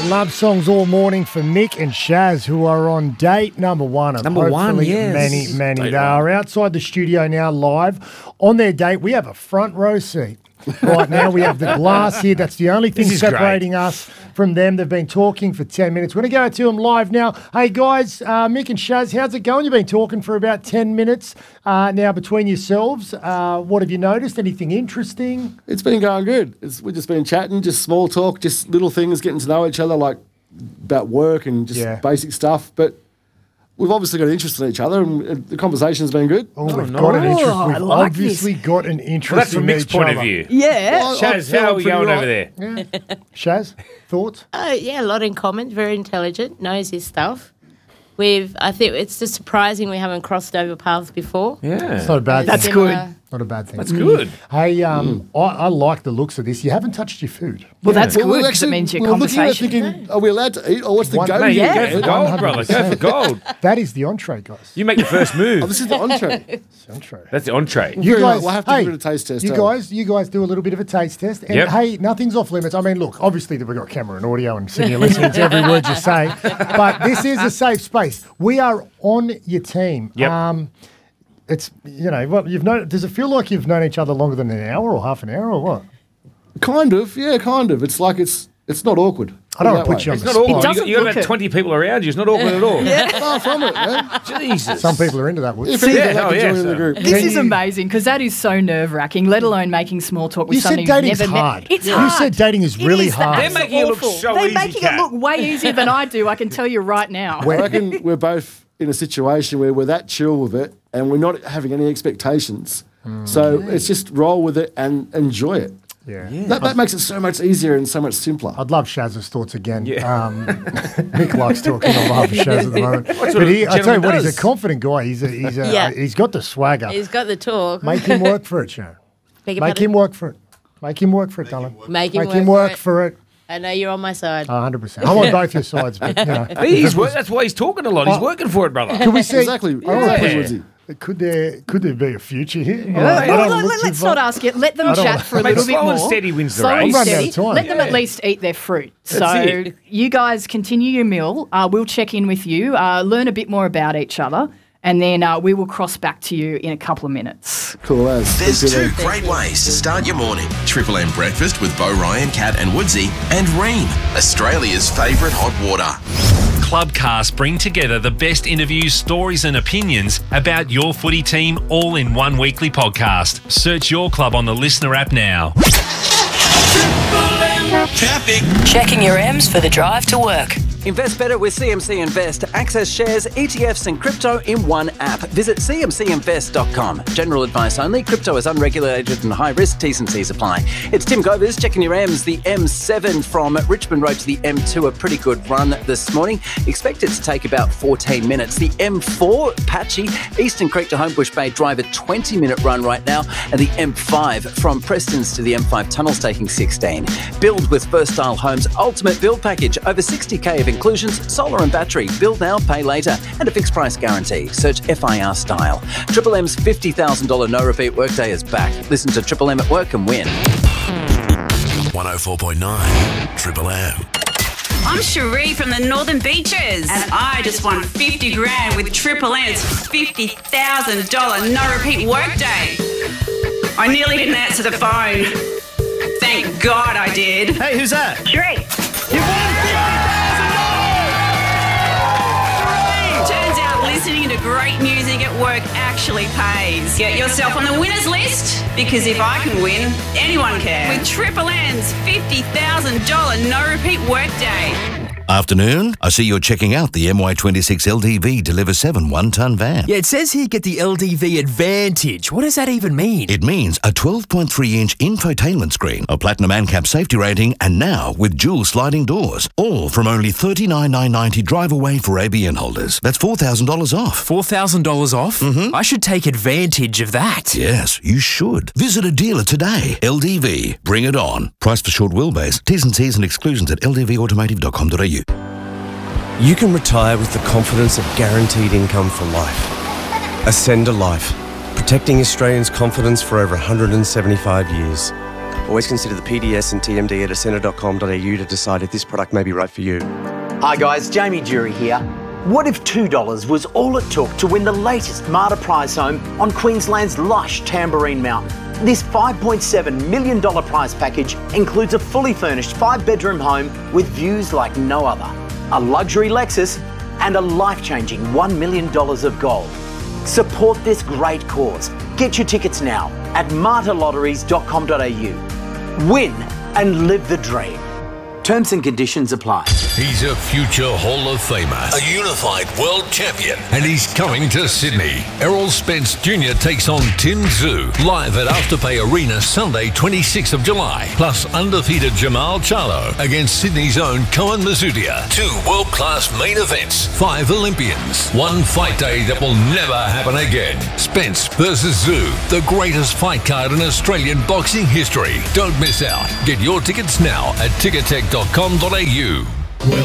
Love songs all morning for Mick and Shaz, who are on date number one. Of Number one, yes. Many. Date They are outside the studio now live. On their date, we have a front row seat. Right now, we have the glass here. That's the only thing separating us from them. They've been talking for 10 minutes. We're going to go to them live now. Hey, guys, Mick and Shaz, how's it going? You've been talking for about 10 minutes now between yourselves. What have you noticed? Anything interesting? It's been going good. We've just been chatting, just small talk, just little things, getting to know each other, like about work and just basic stuff. But we've obviously got an interest in each other, and the conversation's been good. Oh, we've got an interest. We've like obviously got an interest Well, that's from in Mick's each point other. of view. Yeah. Well, Shaz, how are we going over there? Yeah. Shaz, thoughts? Oh, yeah, a lot in common. Very intelligent, knows his stuff. I think it's just surprising we haven't crossed over paths before. Yeah. It's not a bad thing. That's good. Not a bad thing. That's good. Hey, I like the looks of this. You haven't touched your food. Well, that's Well, good we're because it means your we're looking at it conversation. thinking, are we allowed to eat, or what's the One- go Mate, here? Go for gold, brother. Go for gold. That is the entree, guys. You make the first move. Oh, this is the entree. It's the entree. That's the entree. You guys, We'll have to give it a taste test. You guys do a little bit of a taste test. And Yep. hey, nothing's off limits. I mean, look, obviously we've got camera and audio and sitting here listening to every word you say, but this is a safe space. We are on your team. Yep. It's, you've known, does it feel like you've known each other longer than an hour or half an hour or what? Kind of, yeah, kind of. It's like it's not awkward. I don't want to put you on It's the not spot. awkward. You got about 20 people around you. It's not awkward at all. Far from it, man. Jesus. Some people are into that. If anything, Yeah, like to join so- the group. This is amazing because that is so nerve-wracking, let alone making small talk with You said somebody you've dating's never hard. met. It's You hard. said dating is really is hard. They're making it look awful. so They're easy, making Kat. it look way easier than I do, I can tell you right now. I reckon we're both in a situation where we're that chill with it and we're not having any expectations. So it's just roll with it and enjoy it. Yeah. That makes it so much easier and so much simpler. I'd love Shaz's thoughts again. Yeah. Mick likes talking. I love Shaz at the moment. What sort But of I tell you what, gentleman he's does? a confident guy. He's got the swagger. He's got the talk. Make him work for it, Sharon. Beg your Make pardon? him work for it. Make him work for it, darling. Make him Make him work work for it. I know you're on my side. 100%. I'm on both your sides, but That's why he's talking a lot. He's working for it, brother. Can we see? Exactly. Woodsy. Could there be a future here? Let's not ask it. Let them chat for a Mate, little bit slow more. and steady wins the Slow and race. I'm running out steady. of time. Let them at least eat their fruit. That's So it. you guys continue your meal. We'll check in with you, learn a bit more about each other, and then we will cross back to you in a couple of minutes. Cool as. There's two great ways to start your morning. Triple M Breakfast with Bo Ryan, Kat and Woodsy, and Ream, Australia's favourite hot water. Clubcast bring together the best interviews, stories and opinions about your footy team all in one weekly podcast. Search your club on the Listener app now. Traffic. Checking your M's for the drive to work. Invest better with CMC Invest. Access shares, ETFs and crypto in one app. Visit cmcinvest.com. General advice only. Crypto is unregulated and high risk. T's and C's apply. It's Tim Govers checking your M's. The M7 from Richmond Road to the M2, a pretty good run this morning. Expected to take about 14 minutes. The M4, patchy. Eastern Creek to Homebush Bay Drive, a 20-minute run right now. And the M5 from Prestons to the M5 tunnels taking 16. Build with First Style Homes Ultimate Build Package. Over 60k of inclusions, solar and battery. Build now, pay later. And a fixed price guarantee. Search FIR Style. Triple M's $50,000 no repeat workday is back. Listen to Triple M at work and win. 104.9 Triple M. I'm Cherie from the Northern Beaches, and I just won 50 grand with Triple M's $50,000 no repeat workday. I nearly didn't answer the phone. Thank God I did. Hey, who's that? Cherie. Turns out listening to great music at work actually pays. Get yourself on the winners list, because if I can win, anyone can. With Triple M's $50,000 no repeat workday. Afternoon, I see you're checking out the MY26 LDV Deliver 7 one-ton van. Yeah, it says here get the LDV Advantage. What does that even mean? It means a 12.3-inch infotainment screen, a platinum ANCAP safety rating, and now with dual sliding doors. All from only $39,990 drive away for ABN holders. That's $4,000 off. $4,000 off? Mm-hmm. I should take advantage of that. Yes, you should. Visit a dealer today. LDV. Bring it on. Price for short wheelbase. T's and C's and exclusions at ldvautomotive.com.au. You can retire with the confidence of guaranteed income for life. Ascend a Life, protecting Australians' confidence for over 175 years. Always consider the PDS and TMD at ascender.com.au to decide if this product may be right for you. Hi guys, Jamie Jury here. What if $2 was all it took to win the latest Marta prize home on Queensland's lush Tamborine Mountain? This $5.7 million prize package includes a fully furnished 5-bedroom home with views like no other, a luxury Lexus, and a life-changing $1 million of gold. Support this great cause. Get your tickets now at martalotteries.com.au. Win and live the dream. Terms and conditions apply. He's a future Hall of Famer, a unified world champion, and he's coming to Sydney. Errol Spence Jr. takes on Tim Tszyu live at Afterpay Arena Sunday 26th of July, plus undefeated Jamal Charlo against Sydney's own Koen Mazudia. 2 world-class main events, 5 Olympians, 1 fight day that will never happen again. Spence versus Tszyu, the greatest fight card in Australian boxing history. Don't miss out. Get your tickets now at tickettech.com.au.